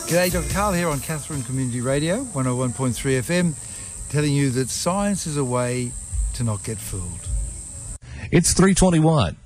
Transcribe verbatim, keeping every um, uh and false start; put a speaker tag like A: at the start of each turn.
A: G'day, Doctor Karl here on Katherine Community Radio, one oh one point three F M, telling you that science is a way to not get fooled.
B: It's three twenty-one.